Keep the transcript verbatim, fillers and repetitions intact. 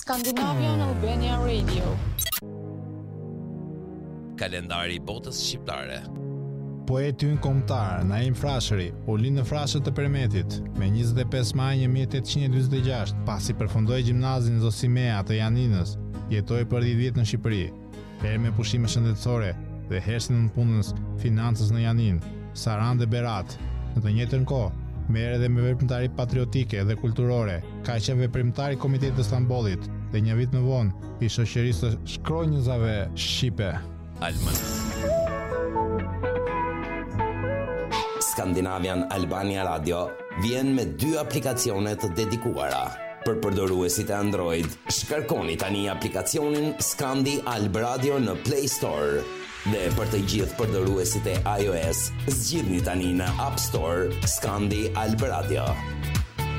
Scandinavian Albania Radio. Kalendari i botës shqiptare. Poeti ynë kombëtar Naim Frashëri u lind në Frashët të Permetit me njëzet e pesë maj një mijë e tetëqind e dyzet e gjashtë, pasi përfundoi gjimnazin Zosimea të Janinës, jetoi për dhjetë vjet në Shqipëri, herë me pushime shëndetësore dhe herë në punës financës në Janinë. Sarande Berat, në të njëjtën kohë, merr edhe me veprimtari patriotike dhe kulturore, ka qenë veprimtar i Komitetit të Stambollit dhe një vit më vonë i shoqërisë së shkronjëzave shqipe. Alman. Scandinavian Albania Radio vjen me dy aplikacione të dedikuara. Për përdoruesit e Android, shkarkoni tani aplikacionin Scandi Alb Radio në Play Store. Dhe për të gjithë përdoruesit e iOS, zgjidhni tani në App Store Scandi Alb Radio.